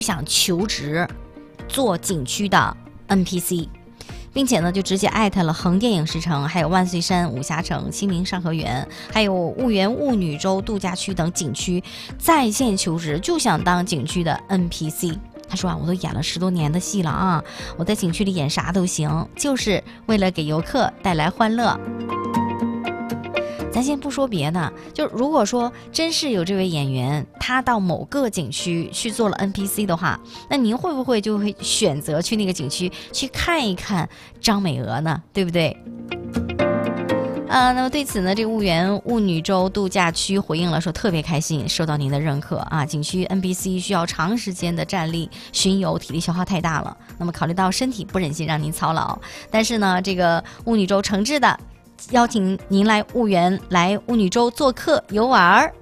想求职做景区的 NPC， 并且呢就直接艾特了横店影视城，还有万岁山武侠城、新民上河园，还有婺源雾女洲度假区等景区在线求职，就想当景区的 NPC。他说啊，我都演了10多年的戏了啊，我在景区里演啥都行，就是为了给游客带来欢乐。咱先不说别的，就如果说真是有这位演员，他到某个景区去做了 NPC 的话，那您会不会就会选择去那个景区去看一看张美娥呢？对不对？那么对此呢，这个婺源雾女洲度假区回应了，说特别开心受到您的认可啊。景区 NPC 需要长时间的站立巡游，体力消耗太大了。那么考虑到身体，不忍心让您操劳，但是呢，这个雾女洲诚挚的邀请您来婺源、来雾女洲做客游玩。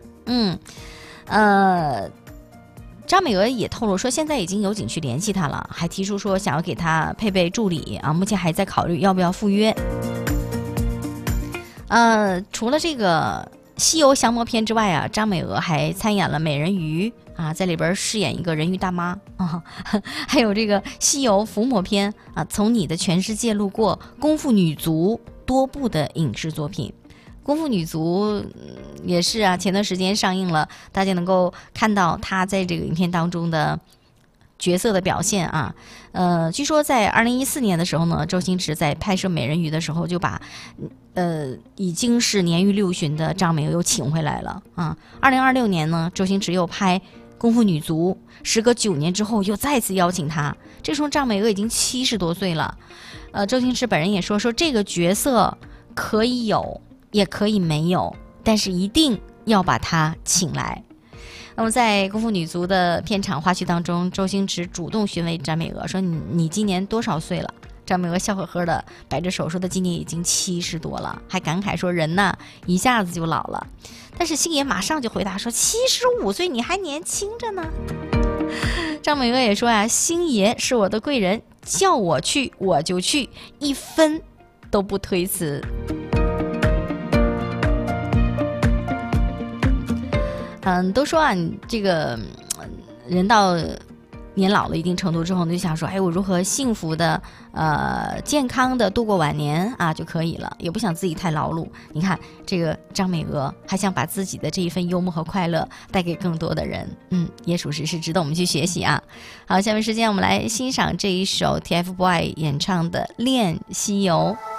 张美娥也透露说，现在已经有景区联系她了，还提出说想要给她配备助理啊，目前还在考虑要不要赴约。除了这个西游降魔篇之外啊，张美娥还参演了美人鱼啊，在里边饰演一个人鱼大妈啊，还有这个西游伏魔篇啊，从你的全世界路过，功夫女足多部的影视作品。功夫女足也是啊，前段时间上映了，大家能够看到她在这个影片当中的角色的表现啊。据说在2014年的时候呢，周星驰在拍摄美人鱼的时候就把已经是年逾60的张美娥又请回来了啊。2026年呢，周星驰又拍功夫女足，时隔9年之后又再次邀请她，这时候张美娥已经70多岁了。周星驰本人也说这个角色可以有也可以没有，但是一定要把她请来。那么在功夫女足的片场花絮当中，周星驰主动询问张美娥说你今年多少岁了？张美娥笑呵呵的摆着手说的今年已经70多了，还感慨说人呐一下子就老了。但是星爷马上就回答说75岁你还年轻着呢。张美娥也说啊，星爷是我的贵人，叫我去我就去，1分都不推辞。都说啊，你这个人到年老了一定程度之后，你就想说，我如何幸福的健康的度过晚年啊就可以了，也不想自己太劳碌。你看这个张美娥还想把自己的这一份幽默和快乐带给更多的人，也属实是值得我们去学习啊。好，下面时间我们来欣赏这一首 TFBOYS 演唱的《恋西游》。